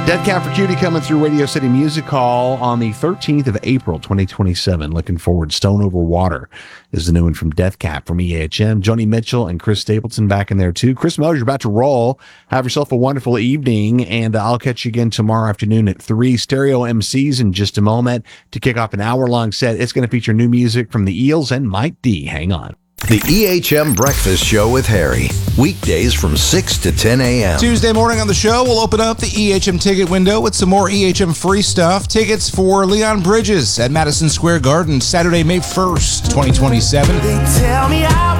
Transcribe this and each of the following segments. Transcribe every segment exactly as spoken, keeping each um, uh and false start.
Death Cab for Cutie coming through Radio City Music Hall on the thirteenth of April, twenty twenty-seven. Looking forward. Stone Over Water is the new one from Death Cab from E H M. Joni Mitchell and Chris Stapleton back in there too. Chris Mosier about to roll. Have yourself a wonderful evening, and I'll catch you again tomorrow afternoon at three. Stereo M Cs in just a moment to kick off an hour-long set. It's going to feature new music from the Eels and Mike D. Hang on. The E H M Breakfast Show with Harry. Weekdays from six to ten a.m. Tuesday morning on the show, we'll open up the E H M ticket window with some more E H M free stuff. Tickets for Leon Bridges at Madison Square Garden, Saturday, May first, twenty twenty-seven. They tell me I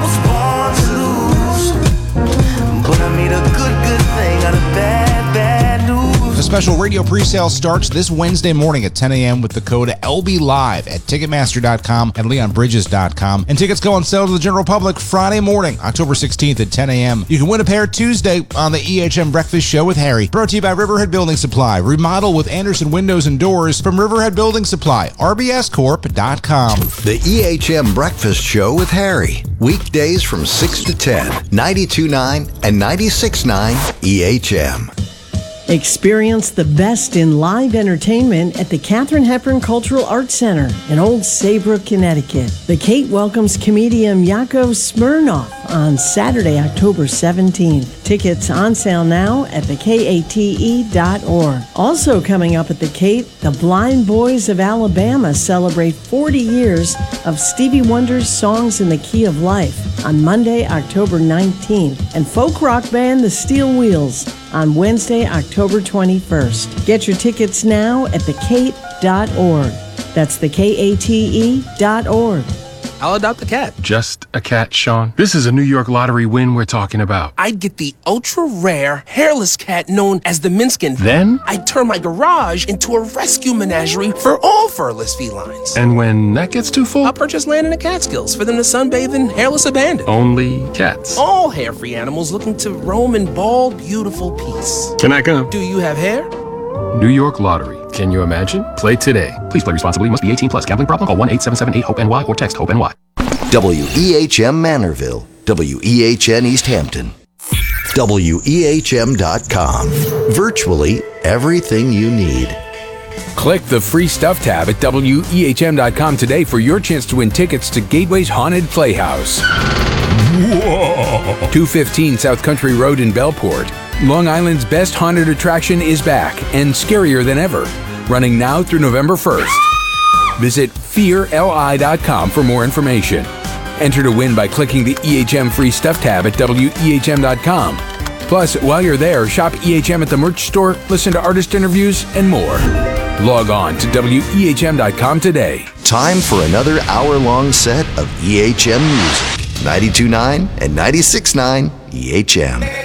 was born to lose, but I made a good, good thing out of bad, bad news. A special radio pre-sale starts this Wednesday morning at ten a.m. with the code L B Live at Ticketmaster dot com and Leon Bridges dot com. And tickets go on sale to the general public Friday morning, October sixteenth at ten a.m. You can win a pair Tuesday on the E H M Breakfast Show with Harry. Brought to you by Riverhead Building Supply. Remodel with Anderson Windows and Doors from Riverhead Building Supply. R B S Corp dot com. The E H M Breakfast Show with Harry. Weekdays from six to ten. ninety-two point nine and ninety-six point nine E H M. Experience the best in live entertainment at the Katharine Hepburn Cultural Arts Center in Old Saybrook, Connecticut. The Kate welcomes comedian Yakov Smirnoff on Saturday, October seventeenth. Tickets on sale now at the kate dot org. Also coming up at the Kate, the Blind Boys of Alabama celebrate forty years of Stevie Wonder's Songs in the Key of Life on Monday, October nineteenth. And folk rock band The Steel Wheels on Wednesday, October twenty-first. Get your tickets now at the kate dot org. That's the kate dot org. I'll adopt a cat. Just a cat, Sean? This is a New York lottery win we're talking about. I'd get the ultra-rare, hairless cat known as the Minskin. Then? I'd turn my garage into a rescue menagerie for all furless felines. And when that gets too full? I'll purchase land in the Catskills for them to sunbathe in hairless abandon. Only cats. All hair-free animals looking to roam in bald, beautiful peace. Can I come? Do you have hair? New York Lottery. Can you imagine? Play today. Please play responsibly. Must be eighteen plus. Gambling problem? Call one eight seven seven eight hope N Y or text HOPE-NY. W E H M Manorville. W E H N East Hampton. W E H M dot com. Virtually everything you need. Click the free stuff tab at W E H M dot com today for your chance to win tickets to Gateway's Haunted Playhouse. Whoa. two fifteen South Country Road in Bellport. Long Island's best haunted attraction is back and scarier than ever. Running now through November first. Visit fear L I dot com for more information. Enter to win by clicking the E H M free stuff tab at W E H M dot com. Plus, while you're there, shop E H M at the merch store, listen to artist interviews, and more. Log on to W E H M dot com today. Time for another hour-long set of E H M music. ninety-two point nine and ninety-six point nine E H M.